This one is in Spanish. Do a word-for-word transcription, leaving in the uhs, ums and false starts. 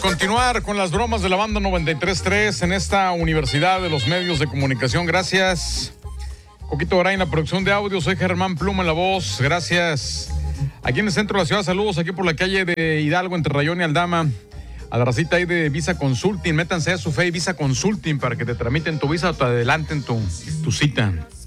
continuar con las bromas de la banda noventa y tres punto tres en esta Universidad de los Medios de Comunicación. Gracias. Coquito Garay en la producción de audio. Soy Germán Pluma en la voz. Gracias. Aquí en el centro de la ciudad, saludos aquí por la calle de Hidalgo, entre Rayón y Aldama. A la racita ahí de Visa Consulting. Métanse a su fe y Visa Consulting para que te tramiten tu visa o te adelanten tu, tu cita.